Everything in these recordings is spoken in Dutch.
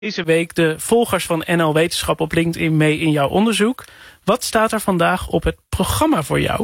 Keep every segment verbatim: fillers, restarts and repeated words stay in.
Deze week de volgers van N L Wetenschap op LinkedIn mee in jouw onderzoek. Wat staat er vandaag op het programma voor jou?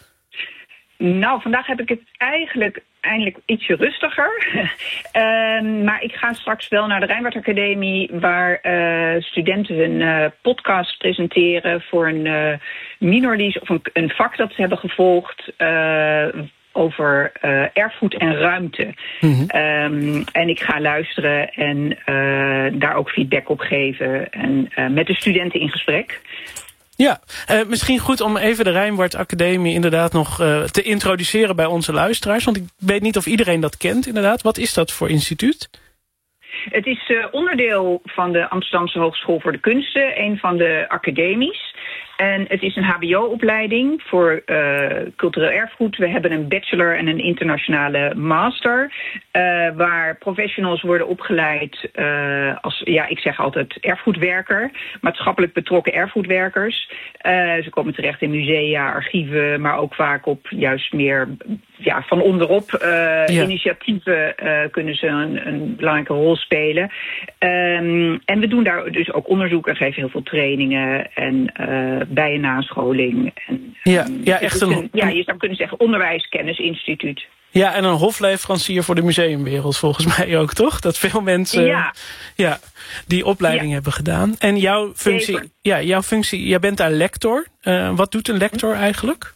Nou, vandaag heb ik het eigenlijk eindelijk ietsje rustiger. uh, maar ik ga straks wel naar de Rijnwaard Academie, waar uh, studenten hun uh, podcast presenteren voor een uh, minorlease of een, een vak dat ze hebben gevolgd. Uh, over uh, erfgoed en ruimte. Mm-hmm. Um, en ik ga luisteren en uh, daar ook feedback op geven en uh, met de studenten in gesprek. Ja, uh, misschien goed om even de Rijnwaard Academie inderdaad nog uh, te introduceren bij onze luisteraars. Want ik weet niet of iedereen dat kent inderdaad. Wat is dat voor instituut? Het is uh, onderdeel van de Amsterdamse Hogeschool voor de Kunsten, een van de academies. En het is een H B O-opleiding voor uh, cultureel erfgoed. We hebben een bachelor en een internationale master, Uh, waar professionals worden opgeleid uh, als, ja, ik zeg altijd erfgoedwerker, maatschappelijk betrokken erfgoedwerkers. Uh, ze komen terecht in musea, archieven, maar ook vaak op juist meer ja, van onderop uh, ja. initiatieven uh, kunnen ze een, een belangrijke rol spelen. Um, en we doen daar dus ook onderzoek en geven heel veel trainingen en uh, bij- en nascholing. En, ja, ja, echt een, een, ja, je zou kunnen zeggen onderwijskennisinstituut. Ja, en een hofleverancier voor de museumwereld volgens mij ook, toch? Dat veel mensen ja. Ja, die opleiding ja. hebben gedaan. En jouw functie, ja, jouw functie, jij bent daar lector. Uh, wat doet een lector eigenlijk?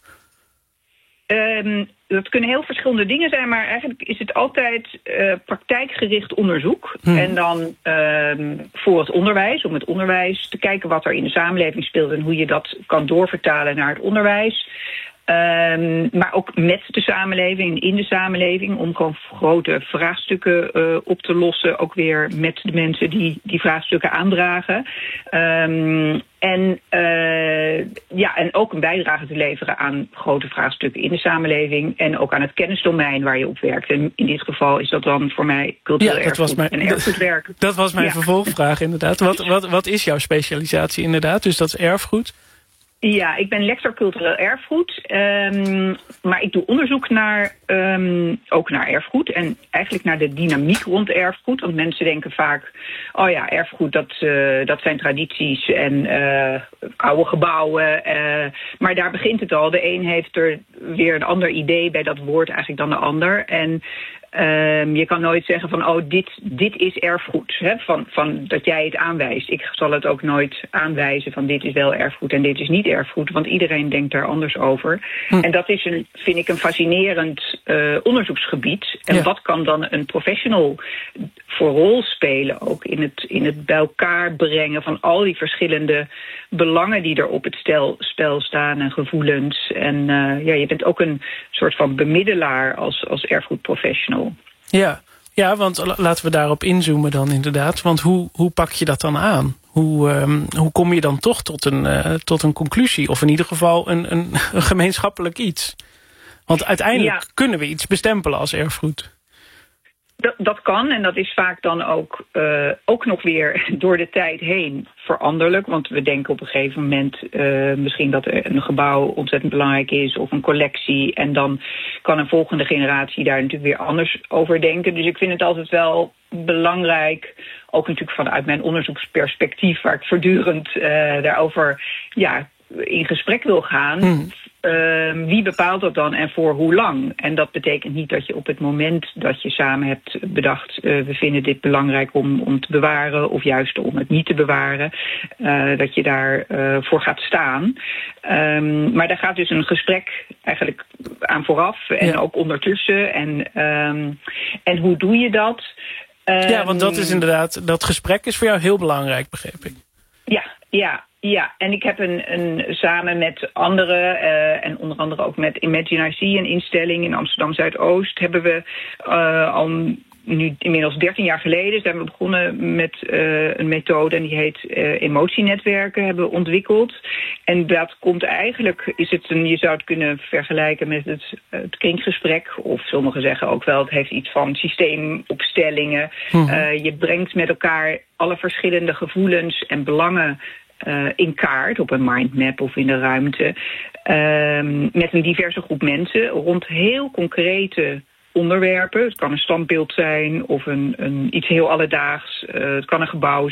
Um, dat kunnen heel verschillende dingen zijn, maar eigenlijk is het altijd uh, praktijkgericht onderzoek. Hmm. En dan um, voor het onderwijs, om het onderwijs te kijken wat er in de samenleving speelt en hoe je dat kan doorvertalen naar het onderwijs. Um, maar ook met de samenleving, in de samenleving, om gewoon grote vraagstukken uh, op te lossen. Ook weer met de mensen die die vraagstukken aandragen. Um, en, uh, ja, en ook een bijdrage te leveren aan grote vraagstukken in de samenleving. En ook aan het kennisdomein waar je op werkt. En in dit geval is dat dan voor mij cultureel ja, erfgoed mijn, en erfgoedwerk. Dat, dat was mijn ja. vervolgvraag inderdaad. Wat, wat, wat is jouw specialisatie inderdaad? Dus dat is erfgoed? Ja, ik ben lector cultureel erfgoed, um, maar ik doe onderzoek naar, um, ook naar erfgoed en eigenlijk naar de dynamiek rond erfgoed. Want mensen denken vaak, oh ja, erfgoed dat, uh, dat zijn tradities en uh, oude gebouwen. Uh, maar daar begint het al. De een heeft er weer een ander idee bij dat woord eigenlijk dan de ander. En Um, je kan nooit zeggen van, oh, dit, dit is erfgoed. Hè? Van, van dat jij het aanwijst. Ik zal het ook nooit aanwijzen van dit is wel erfgoed en dit is niet erfgoed. Want iedereen denkt daar anders over. Hm. En dat is, een, vind ik, een fascinerend uh, onderzoeksgebied. En ja. wat kan dan een professional voor rol spelen ook in het, in het bij elkaar brengen van al die verschillende belangen die er op het stel, spel staan en gevoelens. En uh, ja, je bent ook een soort van bemiddelaar als, als erfgoedprofessional. Ja, ja, want laten we daarop inzoomen dan inderdaad. Want hoe, hoe pak je dat dan aan? Hoe, um, hoe kom je dan toch tot een, uh, tot een conclusie? Of in ieder geval een, een, een gemeenschappelijk iets? Want uiteindelijk ja. kunnen we iets bestempelen als erfgoed. Dat, dat kan en dat is vaak dan ook, uh, ook nog weer door de tijd heen veranderlijk. Want we denken op een gegeven moment uh, misschien dat een gebouw ontzettend belangrijk is of een collectie. En dan kan een volgende generatie daar natuurlijk weer anders over denken. Dus ik vind het altijd wel belangrijk, ook natuurlijk vanuit mijn onderzoeksperspectief, waar ik voortdurend uh, daarover ja, in gesprek wil gaan. Hmm. Uh, wie bepaalt dat dan en voor hoe lang? En dat betekent niet dat je op het moment dat je samen hebt bedacht, uh, we vinden dit belangrijk om, om te bewaren of juist om het niet te bewaren, uh, dat je daar uh, voor gaat staan. Um, maar daar gaat dus een gesprek eigenlijk aan vooraf en ja. ook ondertussen. En, um, en hoe doe je dat? Um, ja, want dat is inderdaad, dat gesprek is voor jou heel belangrijk, begreep ik. Ja, ja. Ja, en ik heb een, een samen met anderen, uh, en onder andere ook met Imagine I C, een instelling in Amsterdam Zuidoost, hebben we uh, al nu inmiddels dertien jaar geleden zijn we begonnen met uh, een methode en die heet uh, emotienetwerken, hebben we ontwikkeld. En dat komt eigenlijk, is het een, je zou het kunnen vergelijken met het, het kringgesprek, of sommigen zeggen ook wel, het heeft iets van systeemopstellingen. Mm-hmm. Uh, je brengt met elkaar alle verschillende gevoelens en belangen Uh, in kaart, op een mindmap of in de ruimte, uh, met een diverse groep mensen rond heel concrete onderwerpen. Het kan een standbeeld zijn of een, een, iets heel alledaags. Uh, het kan een gebouw